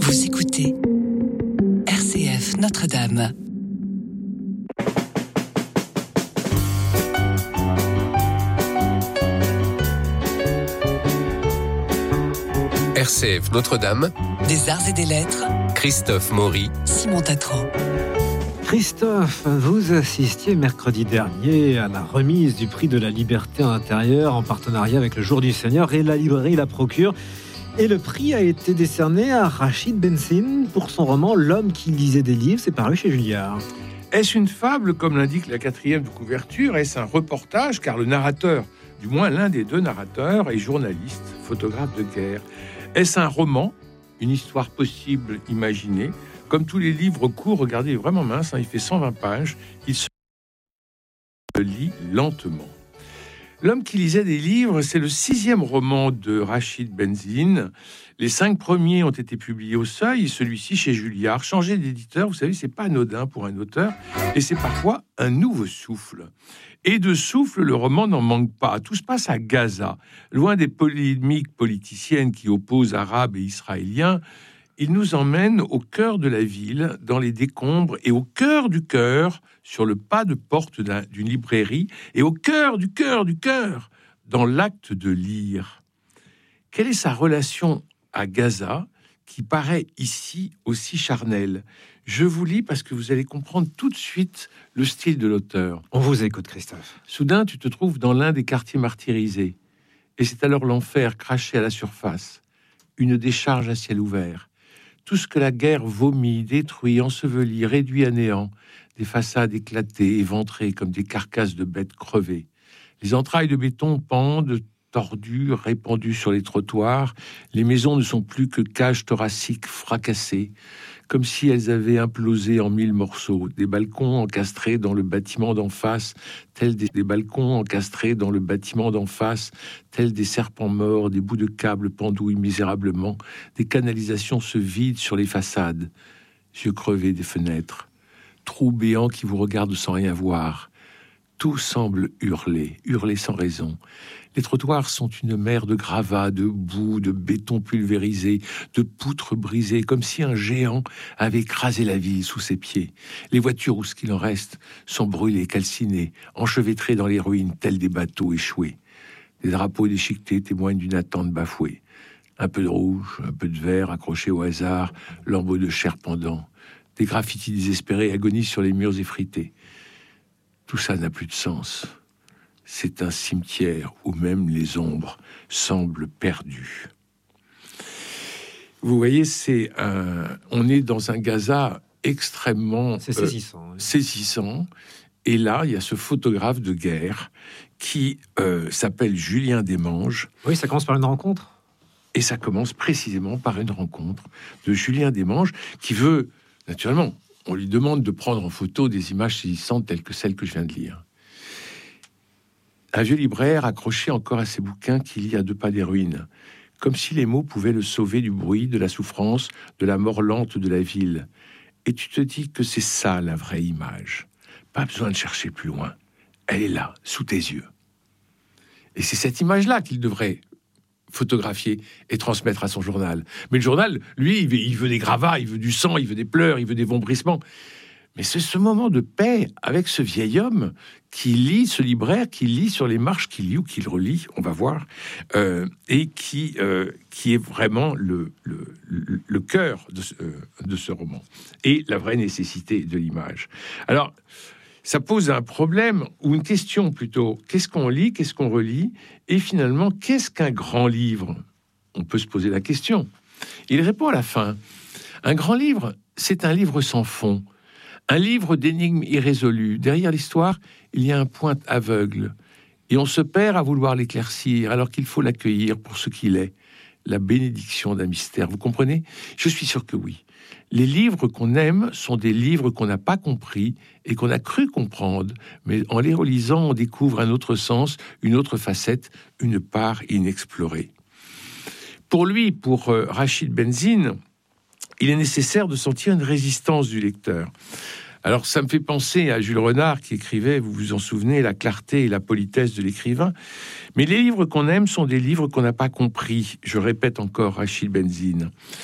Vous écoutez RCF Notre-Dame. RCF Notre-Dame, Des arts et des lettres, Christophe Maury, Simon Tatran. Christophe, vous assistiez mercredi dernier à la remise du prix de la liberté intérieure en partenariat avec le Jour du Seigneur et la librairie La Procure. Et le prix a été décerné à Rachid Benzine pour son roman L'homme qui lisait des livres. C'est paru chez Julliard. Est-ce une fable, comme l'indique la 4e de couverture? Est-ce un reportage? Car le narrateur, du moins l'un des deux narrateurs, est journaliste, photographe de guerre. Est-ce un roman? Une histoire possible, imaginée? Comme tous les livres courts, regardez, il est vraiment mince, il fait 120 pages, il se lit lentement. L'homme qui lisait des livres, c'est le 6e roman de Rachid Benzine. Les 5 premiers ont été publiés au Seuil, et celui-ci chez Julliard. Changer d'éditeur, vous savez, c'est pas anodin pour un auteur, et c'est parfois un nouveau souffle. Et de souffle, le roman n'en manque pas. Tout se passe à Gaza, loin des polémiques politiciennes qui opposent Arabes et Israéliens. Il nous emmène au cœur de la ville, dans les décombres, et au cœur du cœur, sur le pas de porte d'une librairie, et au cœur du cœur, dans l'acte de lire. Quelle est sa relation à Gaza, qui paraît ici aussi charnelle? Je vous lis parce que vous allez comprendre tout de suite le style de l'auteur. On vous écoute, Christophe. Soudain, tu te trouves dans l'un des quartiers martyrisés, et c'est alors l'enfer craché à la surface, une décharge à ciel ouvert. Tout ce que la guerre vomit, détruit, ensevelit, réduit à néant, des façades éclatées, éventrées comme des carcasses de bêtes crevées. Les entrailles de béton pendent, tordues, répandues sur les trottoirs. Les maisons ne sont plus que cages thoraciques fracassées, comme si elles avaient implosé en 1000 morceaux. Des balcons encastrés dans le bâtiment d'en face, tels des balcons encastrés dans le bâtiment d'en face, tels des serpents morts, des bouts de câbles pendouillent misérablement, des canalisations se vident sur les façades, yeux crevés des fenêtres, trous béants qui vous regardent sans rien voir. Tout semble hurler sans raison. Les trottoirs sont une mer de gravats, de boue, de béton pulvérisé, de poutres brisées, comme si un géant avait écrasé la ville sous ses pieds. Les voitures, ou ce qu'il en reste, sont brûlées, calcinées, enchevêtrées dans les ruines, telles des bateaux échoués. Des drapeaux déchiquetés témoignent d'une attente bafouée. Un peu de rouge, un peu de vert accroché au hasard, lambeaux de chair pendant. Des graffitis désespérés agonisent sur les murs effrités. Tout ça n'a plus de sens. C'est un cimetière où même les ombres semblent perdues. Vous voyez, on est dans un Gaza extrêmement saisissant. Et là, il y a ce photographe de guerre qui s'appelle Julien Desmanges. Oui, ça commence par une rencontre. Et ça commence précisément par une rencontre de Julien Desmanges qui veut, naturellement, on lui demande de prendre en photo des images saisissantes telles que celles que je viens de lire. Un vieux libraire accroché encore à ses bouquins qui lit à 2 pas des ruines, comme si les mots pouvaient le sauver du bruit, de la souffrance, de la mort lente de la ville. Et tu te dis que c'est ça la vraie image. Pas besoin de chercher plus loin. Elle est là, sous tes yeux. Et c'est cette image-là qu'il devrait photographier et transmettre à son journal. Mais le journal, lui, il veut des gravats, il veut du sang, il veut des pleurs, il veut des vombrissements. Mais c'est ce moment de paix avec ce vieil homme qui lit, ce libraire qui lit sur les marches, qui lit ou qui le relit, on va voir, et qui est vraiment le cœur de ce roman et la vraie nécessité de l'image. Alors, ça pose un problème, ou une question plutôt. Qu'est-ce qu'on lit, qu'est-ce qu'on relit? Et finalement, qu'est-ce qu'un grand livre? On peut se poser la question. Il répond à la fin. Un grand livre, c'est un livre sans fond. Un livre d'énigmes irrésolues. Derrière l'histoire, il y a un point aveugle. Et on se perd à vouloir l'éclaircir, alors qu'il faut l'accueillir pour ce qu'il est. La bénédiction d'un mystère. Vous comprenez? Je suis sûr que oui. Les livres qu'on aime sont des livres qu'on n'a pas compris et qu'on a cru comprendre, mais en les relisant, on découvre un autre sens, une autre facette, une part inexplorée. Pour lui, pour Rachid Benzine, il est nécessaire de sentir une résistance du lecteur. Alors, ça me fait penser à Jules Renard qui écrivait, vous vous en souvenez, la clarté et la politesse de l'écrivain. Mais les livres qu'on aime sont des livres qu'on n'a pas compris. Je répète encore Rachid Benzine.